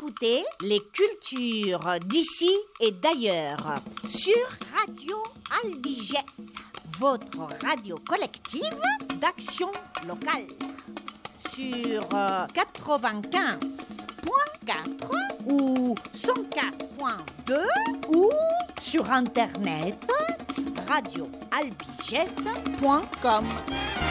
écoutez les cultures d'ici et d'ailleurs sur Radio Albigès, votre radio collective d'action locale. Sur 95.4 ou 104.2 ou sur internet radioalbigès.com.